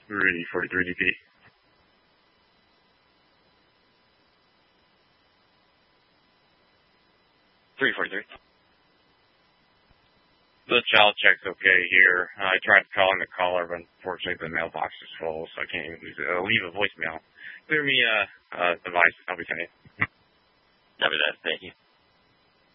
Rudy 43DP. The child check's okay here. I tried calling the caller, but unfortunately the mailbox is full, so I can't even leave a voicemail. Clear me device. I'll be sending it. Copy that. Thank you.